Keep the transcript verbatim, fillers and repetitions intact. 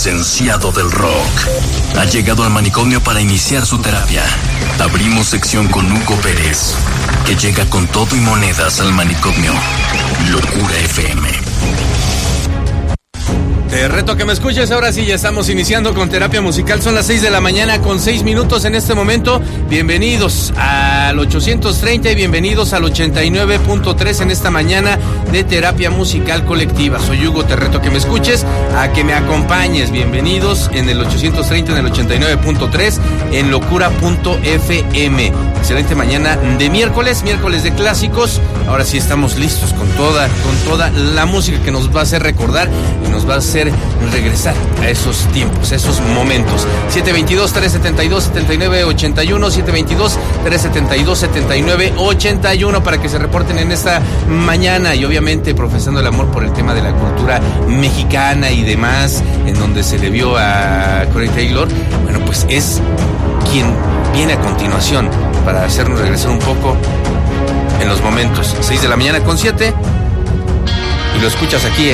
licenciado del rock. Ha llegado al manicomio para iniciar su terapia. Abrimos sección con Hugo Pérez, que llega con todo y monedas al manicomio. Locura F M. Te reto a que me escuches, ahora sí ya estamos iniciando con terapia musical, son las seis de la mañana con seis minutos en este momento. Bienvenidos al ochocientos treinta y bienvenidos al ochenta y nueve punto tres en esta mañana de terapia musical colectiva. Soy Hugo, te reto a que me escuches, a que me acompañes. Bienvenidos en el ochocientos treinta, en el ochenta y nueve punto tres, en locura punto f m. Excelente mañana de miércoles, miércoles de clásicos. Ahora sí estamos listos con toda, con toda la música que nos va a hacer recordar y nos va a hacer regresar a esos tiempos, a esos momentos. siete veintidós, trescientos setenta y dos, setenta y nueve ochenta y uno, siete veintidós, trescientos setenta y dos, setenta y nueve ochenta y uno para que se reporten en esta mañana y obviamente profesando el amor por el tema de la cultura mexicana y demás, en donde se le vio a Corey Taylor. Bueno, pues es quien viene a continuación para hacernos regresar un poco en los momentos. seis de la mañana con siete y lo escuchas aquí